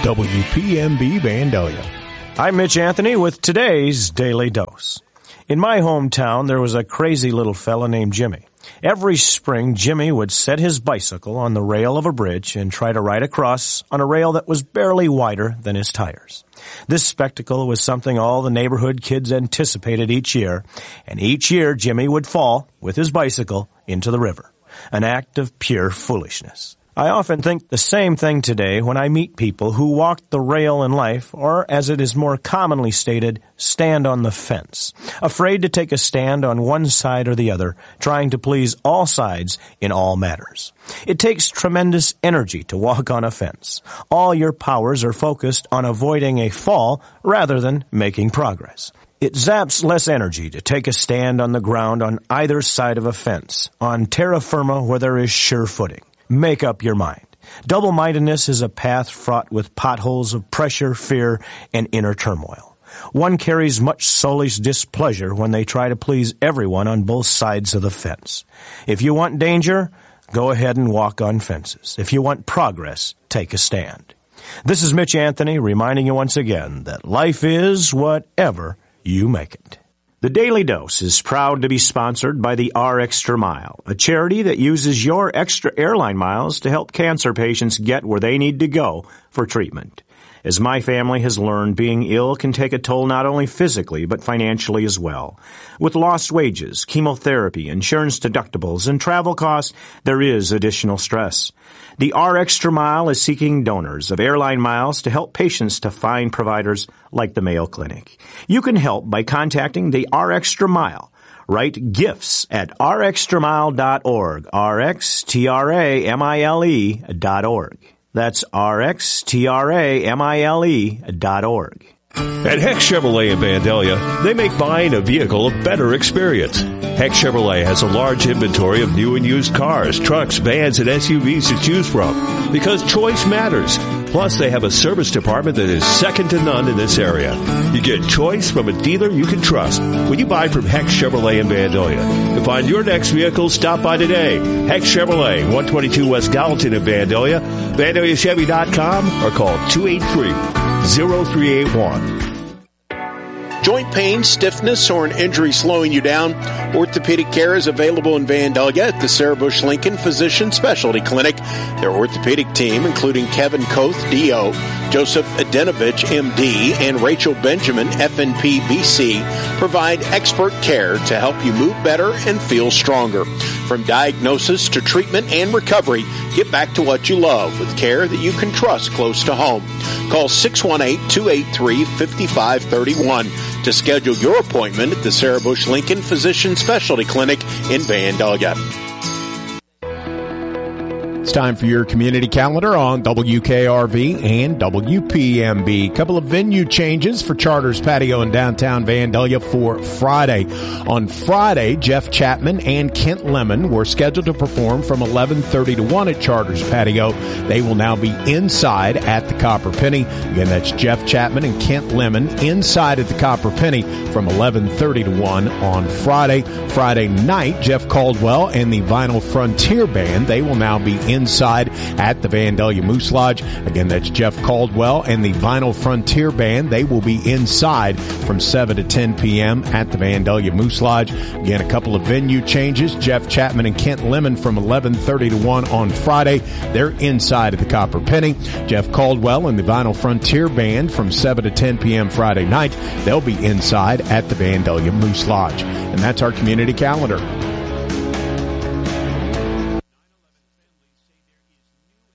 WPMB Vandalia. I'm Mitch Anthony with today's Daily Dose. In my hometown, there was a crazy little fella named Jimmy. Every spring, Jimmy would set his bicycle on the rail of a bridge and try to ride across on a rail that was barely wider than his tires. This spectacle was something all the neighborhood kids anticipated each year, and each year Jimmy would fall, with his bicycle, into the river. An act of pure foolishness. I often think the same thing today when I meet people who walk the rail in life, or as it is more commonly stated, stand on the fence, afraid to take a stand on one side or the other, trying to please all sides in all matters. It takes tremendous energy to walk on a fence. All your powers are focused on avoiding a fall rather than making progress. It zaps less energy to take a stand on the ground on either side of a fence, on terra firma where there is sure footing. Make up your mind. Double-mindedness is a path fraught with potholes of pressure, fear, and inner turmoil. One carries much soulish displeasure when they try to please everyone on both sides of the fence. If you want danger, go ahead and walk on fences. If you want progress, take a stand. This is Mitch Anthony reminding you once again that life is whatever you make it. The Daily Dose is proud to be sponsored by the R Extra Mile, a charity that uses your extra airline miles to help cancer patients get where they need to go for treatment. As my family has learned, being ill can take a toll not only physically but financially as well. With lost wages, chemotherapy, insurance deductibles, and travel costs, there is additional stress. The R Extra Mile is seeking donors of airline miles to help patients to find providers like the Mayo Clinic. You can help by contacting the R Extra Mile. Write gifts at rxtramile.org, rxtramile.org. That's rxtramile.org. At Heck Chevrolet in Vandalia, they make buying a vehicle a better experience. Heck Chevrolet has a large inventory of new and used cars, trucks, vans, and SUVs to choose from because choice matters. Plus, they have a service department that is second to none in this area. You get choice from a dealer you can trust when you buy from Heck Chevrolet in Vandalia. To find your next vehicle, stop by today. Heck Chevrolet, 122 West Gallatin in Vandalia, VandaliaChevy.com, or call 283-0381. Joint pain, stiffness, or an injury slowing you down? Orthopedic care is available in Vandalia at the Sarah Bush Lincoln Physician Specialty Clinic. Their orthopedic team, including Kevin Koth, D.O., Joseph Adenovich, M.D., and Rachel Benjamin, FNP, B.C., provide expert care to help you move better and feel stronger. From diagnosis to treatment and recovery, get back to what you love with care that you can trust close to home. Call 618-283-5531 to schedule your appointment at the Sarah Bush Lincoln Physician Specialty Clinic in Vandalia. It's time for your community calendar on WKRV and WPMB. Couple of venue changes for Charters Patio in downtown Vandalia for Friday. On Friday, Jeff Chapman and Kent Lemon were scheduled to perform from 11:30 to 1 at Charters Patio. They will now be inside at the Copper Penny. Again, that's Jeff Chapman and Kent Lemon inside at the Copper Penny from 11:30 to 1 on Friday. Friday night, Jeff Caldwell and the Vinyl Frontier Band, they will now be inside at the Vandalia Moose Lodge. Again, that's Jeff Caldwell and the Vinyl Frontier Band. They will be inside from 7 to 10 p.m. at the Vandalia Moose Lodge. Again, a couple of venue changes. Jeff Chapman and Kent Lemon from 11:30 to 1 on Friday. They're inside at the Copper Penny. Jeff Caldwell and the Vinyl Frontier Band from 7 to 10 p.m. Friday night. They'll be inside at the Vandalia Moose Lodge. And that's our community calendar.